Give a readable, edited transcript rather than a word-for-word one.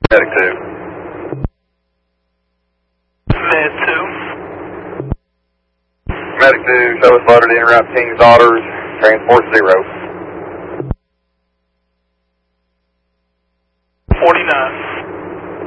Medic 2. Med 2. Medic 2, show us loaded in route King's Daughters, transport 0.